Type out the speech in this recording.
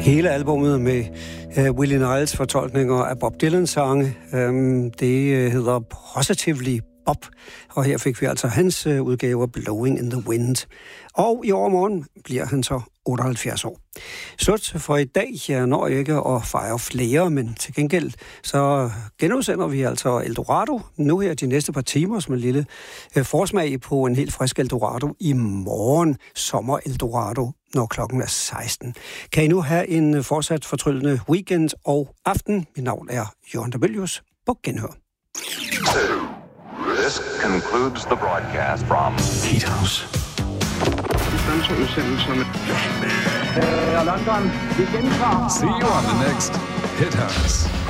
Hele albummet med Willie Niles fortolkninger af Bob Dylans sange. Det hedder Positively Bob, og her fik vi altså hans udgave af Blowing in the Wind. Og i overmorgen bliver han så 78 år. Slut for i dag. Jeg når ikke at fejre flere, men til gengæld så genudsender vi altså Eldorado nu her de næste par timer som en lille forsmag på en helt frisk Eldorado i morgen. Sommer Eldorado, når klokken er 16. Kan I nu have en fortsat fortryllende weekend og aften. Mit navn er Jørgen Dabelius. På genhør. This concludes the broadcast from Heat House. London, vi gentager. See you on the next Hit House.